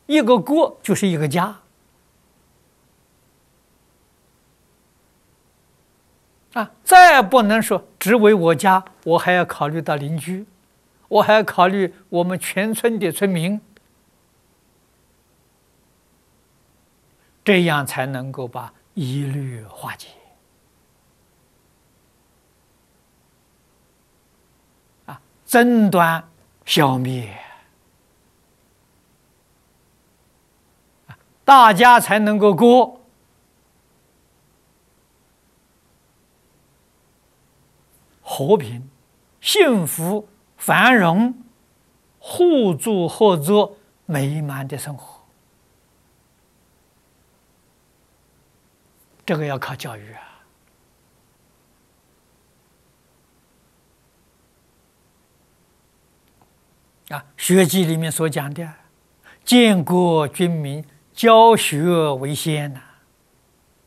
一个国就是一个家啊，再不能说只为我家，我还要考虑到邻居，我还要考虑我们全村的村民，这样才能够把疑虑化解啊，争端消灭，大家才能够过和平、幸福、繁荣、互助合作、美满的生活。这个要靠教育啊！学记里面所讲的，建国军民，教学为先呐。